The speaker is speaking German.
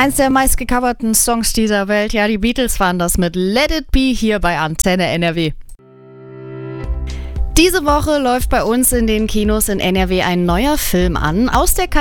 Eins der meistgecoverten Songs dieser Welt, ja, die Beatles waren das mit Let It Be hier bei Antenne NRW. Diese Woche läuft bei uns in den Kinos in NRW ein neuer Film an. Aus der